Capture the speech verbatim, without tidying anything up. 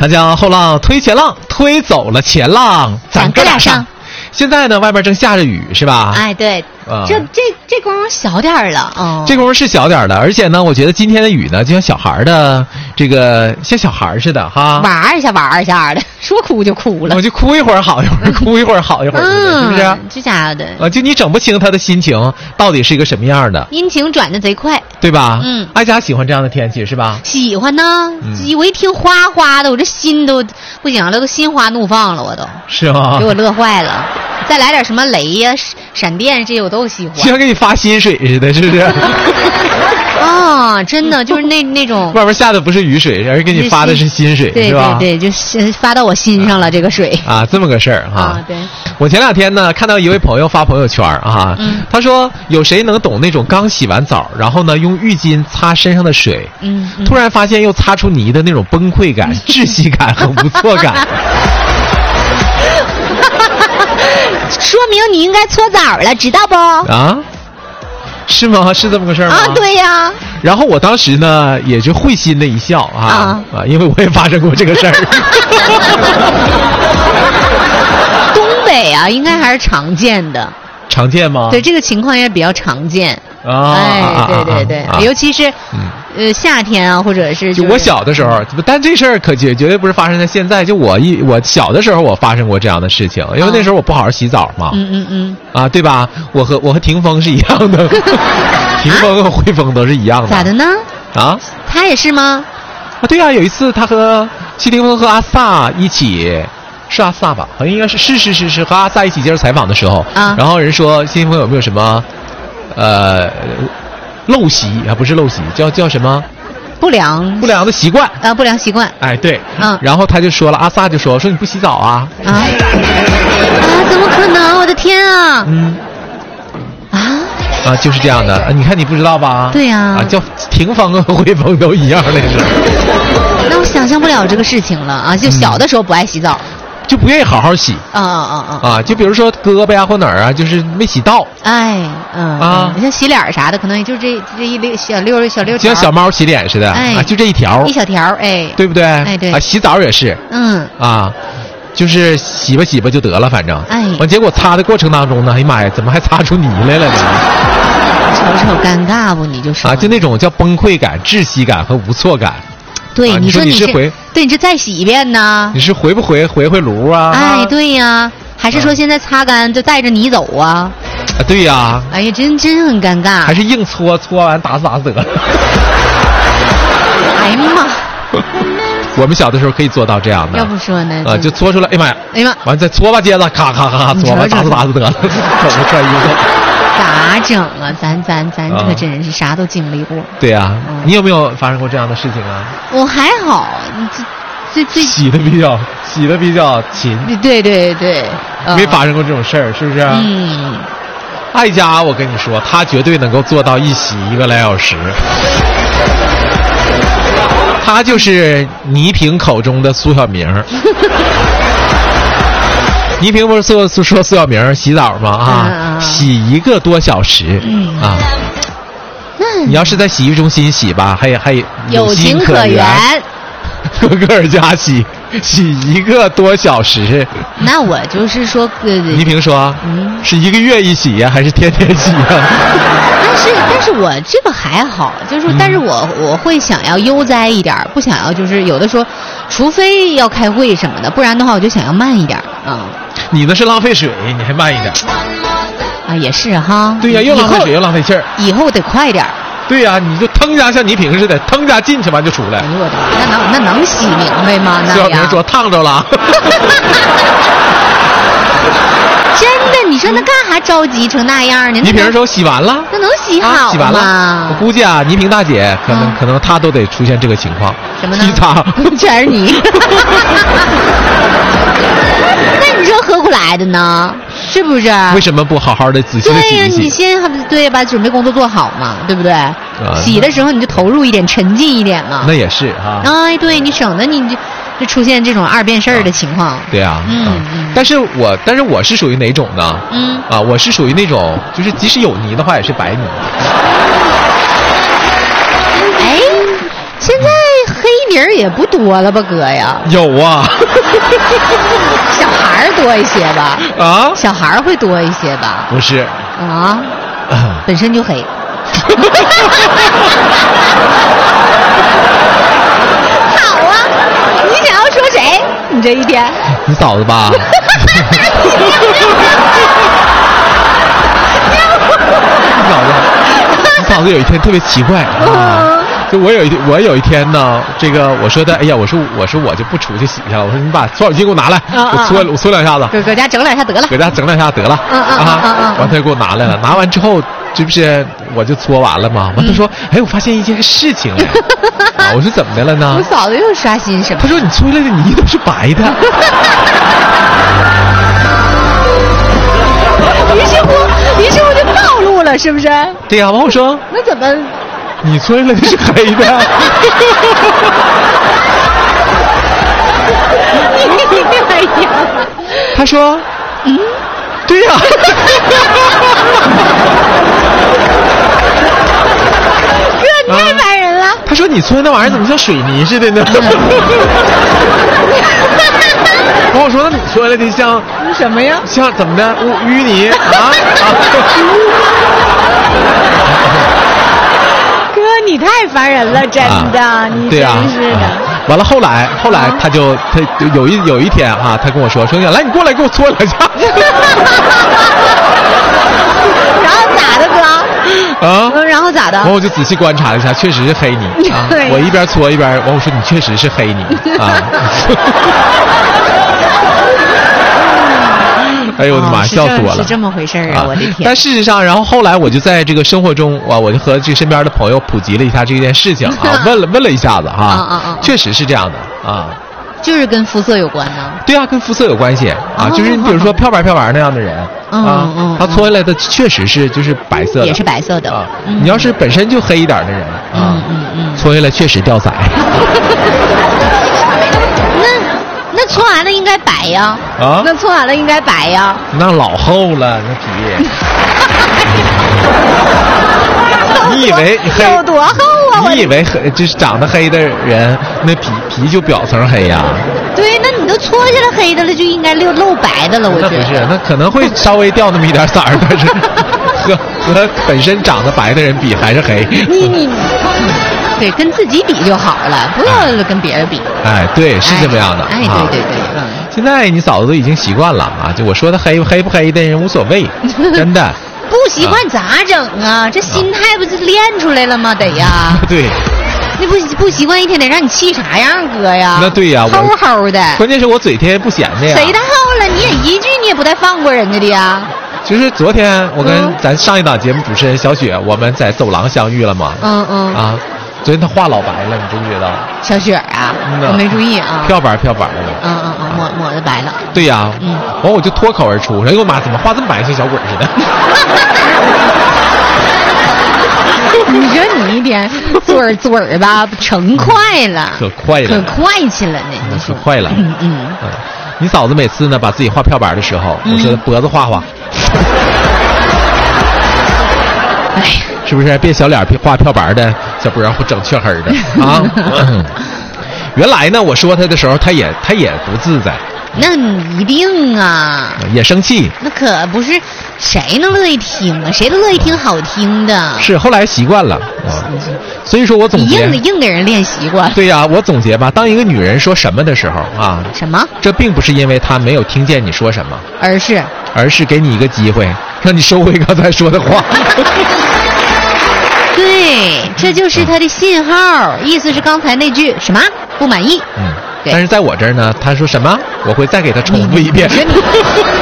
长江后浪推前浪，推走了前浪，咱哥俩上。现在呢，外边正下着雨，是吧？ 哎，对， 啊、 这这这功夫小点儿了，哦， 这功夫是小点儿的，而且呢，我觉得今天的雨呢，就像小孩的这个，像小孩似的哈， 玩一下玩一下的，说哭就哭了， 我就哭一会儿好一会儿，哭一会儿好一会儿， 嗯、 是不是？ 这家的啊，就你整不清他的心情到底是一个什么样的， 阴晴转的贼快， 对吧？ 嗯， 哀家喜欢这样的天气是吧？ 喜欢呢， 嗯、 我一听哗哗的，我这心都不行了，都心花怒放了，我都是吗？ 给我乐坏了。再来点什么雷呀、闪电这些我都喜欢， 就像给你发薪水似的，是不是？ 啊，真的就是那那种外边下的不是雨水，而是给你发的是薪水， 对是吧？ 对对，就是发到我心上了、啊、这个水啊，这么个事儿哈。 啊，对。 我前两天呢看到一位朋友发朋友圈啊， 嗯、 他说有谁能懂那种刚洗完澡，然后呢用浴巾擦身上的水， 嗯，嗯突然发现又擦出泥的那种崩溃感、窒息感和无措感。 说明你应该搓澡了，知道不？ 啊，是吗？是这么个事儿吗？ 啊，对呀。 然后我当时呢，也就会心的一笑啊啊, 啊，因为我也发生过这个事儿。 东北啊，应该还是常见的。 常见吗？ 对，这个情况也比较常见。 啊， 哎，对对对， 啊、 尤其是、 嗯、 呃夏天啊，或者是、就是、 就我小的时候，但这事儿可绝绝对不是发生在现在。就我一我小的时候，我发生过这样的事情，因为那时候我不好好洗澡嘛。 嗯嗯嗯。 啊，对吧？我和我和霆锋是一样的，霆锋和汇丰都是一样的。 咋的呢？ 啊？ 他也是吗？ 啊，对啊，有一次他和谢霆锋和阿 sa 一起。是阿 sa 吧？好像应该是是是是是和阿 sa 一起接受采访的时候， 啊， 然后人说谢霆锋有没有什么，呃，陋习啊？不是陋习，叫叫什么？ 不良不良的习惯啊，不良习惯。 哎，对， 嗯， 然后他就说了，阿 sa 就说说你不洗澡啊？ 啊啊，怎么可能？我的天啊！ 嗯， 啊啊，就是这样的。啊、你看你不知道吧？ 对呀、啊， 啊，叫霆锋和汇丰都一样那是。 那我想象不了这个事情了啊！就小的时候不爱洗澡。嗯就不愿意好好洗啊啊啊啊！就比如说胳膊呀或哪儿啊，就是没洗到。 哎，嗯啊， 像洗脸啥的，可能也就这这一溜小溜小溜条， 就像小猫洗脸似的， 哎， 啊，就这一条， 一小条，哎， 对不对？ 哎，对啊，洗澡也是， 嗯， 啊，就是洗吧洗吧就得了，反正， 哎， 完结果擦的过程当中呢，哎呀妈呀，怎么还擦出泥来了呢？ 瞅瞅尴尬不？你就说啊，就那种叫崩溃感、窒息感和无措感。 对， 啊、 你说你是回， 对，你是再洗一遍呢？ 你是回不回回回炉啊？ 哎，对呀，还是说现在擦干就带着泥走啊？ 啊，对呀。 哎呀，真真很尴尬。 还是硬搓，搓完打死打死得了。 哎呀妈！ 我们小的时候可以做到这样的。 要不说呢？ 啊，就搓出来，哎呀妈呀！ 哎呀妈！ 完再搓吧接着，咔咔咔咔搓吧，打死打死得了，怎么穿衣服？ 咋整啊？咱咱咱可真是啥都经历过。 对呀、啊嗯，你有没有发生过这样的事情啊？ 我还好，最最洗的比较洗的比较勤。 对对对， 嗯、没发生过这种事儿，是不是？ 嗯。 爱家，我跟你说，他绝对能够做到一洗一个来小时。他就是倪萍口中的苏小明。倪萍不是说说苏小明洗澡吗？啊， 嗯、 洗一个多小时， 嗯啊。 那你要是在洗浴中心洗吧，还还有情可原。 搁个儿家洗，洗一个多小时。 那我就是说，呃， 倪萍说， 嗯， 是一个月一洗呀，还是天天洗呀？ 但是，但是我这个还好，就是说，嗯、但是我我会想要悠哉一点，不想要就是有的说，除非要开会什么的，不然的话，我就想要慢一点啊。 你那是浪费水，你还慢一点。 啊，也是哈。 对呀、啊，又浪费水又浪费气儿。 以后得快点。 对呀、啊，你就腾家像倪萍似的，腾家进去完就出来。 哎呦我的，那能那能洗明白吗？那苏小明说烫着了。 真的，你说那干啥着急成那样呢？ 倪萍说洗完了， 那能洗好吗？ 啊、洗完了。我估计啊，倪萍大姐可能、嗯、可能她都得出现这个情况。 什么呢？ 踢擦， 全是泥。那你说何苦来的呢？是不是？ 为什么不好好的仔细的洗一洗？ 对呀，你先对把准备工作做好嘛，对不对？啊、洗的时候你就投入一点，沉浸一点嘛。 那也是哈。 哎，对你省得你就就出现这种二变事儿的情况。 啊对啊， 嗯啊嗯。 但是我但是我是属于哪种呢？ 嗯。 啊，我是属于那种，就是即使有泥的话，也是白泥。 哎，现在黑名儿也不多了吧，哥呀？ 有啊， 小孩儿多一些吧？ 啊， 小孩儿会多一些吧？ 不是啊，本身就黑。好啊，你想要说谁？你这一天， 你嫂子吧？你嫂子，你嫂子有一天特别奇怪啊。就我有一我有一天呢，这个我说的，哎呀，我说我说我就不出去洗去了，我说你把搓手巾给我拿来， 啊、 我搓我搓两下子， 搁搁家整两下得了， 搁家整两下得了， 啊啊啊啊！ 完他就给我拿来了，拿完之后，这不是我就搓完了吗？完他说，哎，我发现一件事情了，啊，我说怎么的了呢？ 我嫂子又刷新什么？ 他说你搓出来的泥都是白的。 于是乎，于是乎就暴露了，是不是？ 对呀，完我说那怎么？ 你搓出来的是黑的。 哎呀， 他说，嗯，对呀。 哥，你太烦人了。 他说你搓那玩意儿怎么像水泥似的呢？完我说那你搓出来的像什么呀？ 像怎么的？淤泥啊？ 哥，你太烦人了，真的，啊、你真是的。啊、 完了，后来后来他就他有一有一天哈、啊，他跟我说说来你过来给我搓两下。 然后咋的哥？ 啊、 嗯，然后咋的？ 完我就仔细观察了一下，确实是黑泥啊。我一边搓一边完我说你确实是黑泥啊。哎呦我的妈，笑死我了！ 是这么回事啊！我的天！ 但事实上，然后后来我就在这个生活中，哇，我就和这身边的朋友普及了一下这件事情啊，问了问了一下子哈， 啊啊确实是这样的啊， 就是跟肤色有关呢。 对啊，跟肤色有关系啊，就是你比如说漂白漂白那样的人啊，他搓下来的确实是就是白色的， 也是白色的啊。 你要是本身就黑一点的人啊， 嗯嗯， 搓下来确实掉色。 那搓完了应该白呀，啊，那搓完了应该白呀， 那老厚了那皮。你以为黑有多厚啊？ 你以为黑就是长得黑的人，那皮皮就表层黑呀？ 对，那你都搓下来黑的了，就应该露露白的了。我觉得那不是，那可能会稍微掉那么一点色儿，但是和和本身长得白的人比还是黑。 你你。对，跟自己比就好了，不要跟别人比。 哎，对，是这么样的。 哎，哎对对对，嗯。 现在你嫂子都已经习惯了啊，就我说的黑黑不黑的人无所谓，真的。 不习惯咋整啊？这心态不是练出来了吗？得呀。 对。 你不不习惯，一天得让你气啥样，哥呀？ 那对呀， 齁齁的。 关键是我嘴天天不闲的呀。 谁的齁了？你也一句你也不带放过人家的呀。 就是昨天我跟咱上一档节目主持人小雪，我们在走廊相遇了嘛。 嗯嗯。 啊。昨天他画老白了，你知不知道？ 小雪啊， 嗯、 我没注意啊。 漂白漂白的。 嗯嗯嗯，抹抹的白了。 对呀、啊，嗯，完我就脱口而出，哎呦我妈，怎么画这么白，像小鬼似的？ 你说你一天嘴儿嘴儿吧，成快了， 可快了， 可快去了呢， 可快了。 嗯嗯。 嗯，你嫂子每次呢把自己画漂白的时候，我说脖子画画。 哎呀。 是不是变小脸画漂白的小波会整黢黑的啊？原来呢，我说他的时候，他也他也不自在。 那一定啊， 也生气。 那可不是谁能乐意听啊，谁都乐意听好听的。 是后来习惯了，所以说我总结， 硬的硬给人练习惯。 对呀、啊，我总结吧，当一个女人说什么的时候啊， 什么？ 这并不是因为她没有听见你说什么， 而是而是给你一个机会，让你收回刚才说的话。 对，这就是他的信号，意思是刚才那句什么不满意。 嗯，但是在我这儿呢，他说什么，我会再给他重复一遍。